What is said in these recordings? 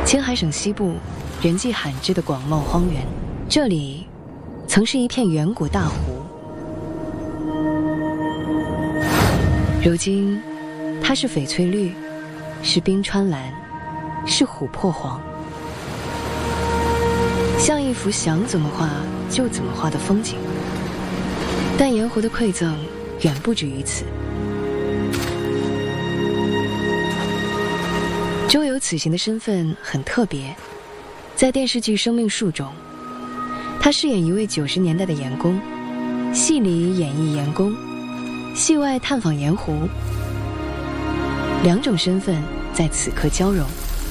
青海省西部人迹罕至的广袤荒原，这里曾是一片远古大湖，如今它是翡翠绿，是冰川蓝，是琥珀黄，像一幅想怎么画就怎么画的风景。但盐湖的馈赠远不止于此。周游此行的身份很特别，在电视剧《生命树》中，他饰演一位90年代的盐工，戏里演绎盐工，戏外探访盐湖，两种身份在此刻交融。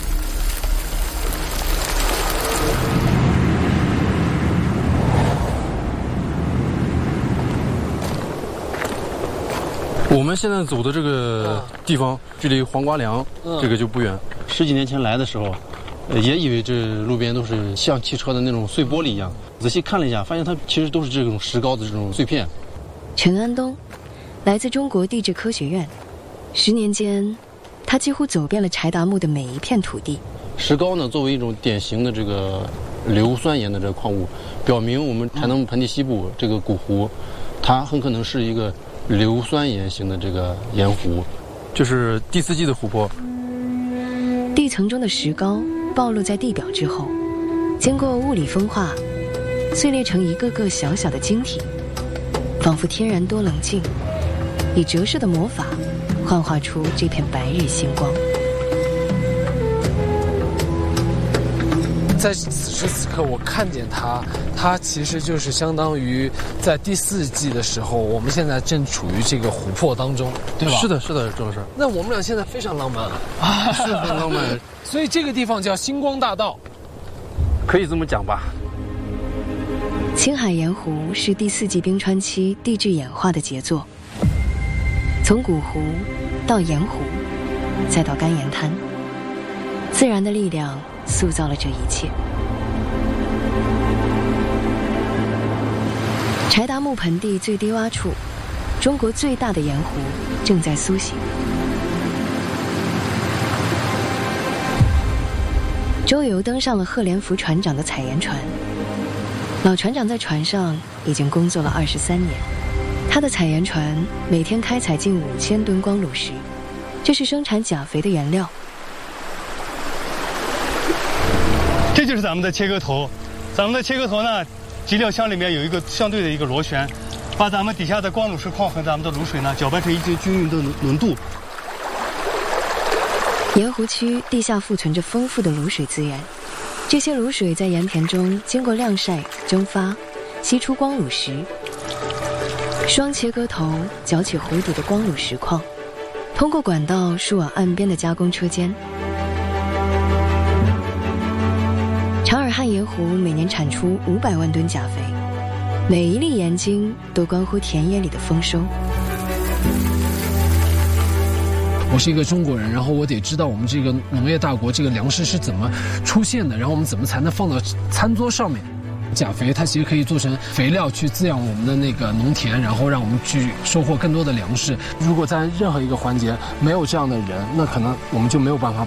我们现在走的这个地方，距离黄瓜梁这个就不远。 10几年前来的时候，也以为这路边都是像汽车的那种碎玻璃一样，仔细看了一下，发现它其实都是这种石膏的这种碎片。 陈安东来自中国地质科学院，10年间，他几乎走遍了柴达木的每一片土地。 石膏呢，作为一种典型的这个硫酸盐的这个矿物，表明我们柴达木盆地西部这个古湖，它很可能是一个硫酸盐型的这个盐湖， 就是第4纪的湖泊。 地层中的石膏暴露在地表之后，经过物理风化，碎裂成一个个小小的晶体，仿佛天然多棱镜，以折射的魔法幻化出这片白日星光。 在此时此刻，我看见它其实就是相当于在第4纪的时候，我们现在正处于这个琥珀当中，对吧？ 是的，是的，周老师。 那我们俩现在非常浪漫啊，是很浪漫。 所以这个地方叫星光大道， 可以这么讲吧。 青海盐湖是第4纪冰川期地质演化的杰作，从古湖到盐湖，再到干盐滩，自然的力量塑造了这一切。柴达木盆地最低洼处，中国最大的盐湖正在苏醒。周游登上了贺连福船长的采盐船，老船长在船上已经工作了23年，他的采盐船每天开采近5000吨光卤石，这是生产钾肥的原料。 这就是咱们的切割头，咱们的切割头呢，集料箱里面有一个相对的一个螺旋，把咱们底下的光卤石矿和咱们的卤水呢搅拌成一定均匀的浓度。 盐湖区地下富存着丰富的卤水资源，这些卤水在盐田中经过晾晒、蒸发，析出光卤石。双切割头搅起湖底的光卤石矿，通过管道输往岸边的加工车间。长尔汉盐湖每年产出500万吨钾肥，每一粒盐晶都关乎田野里的丰收。 我是一个中国人，然后我得知道我们这个农业大国这个粮食是怎么出现的，然后我们怎么才能放到餐桌上面。钾肥它其实可以做成肥料去滋养我们的那个农田，然后让我们去收获更多的粮食。如果在任何一个环节没有这样的人，那可能我们就没有办法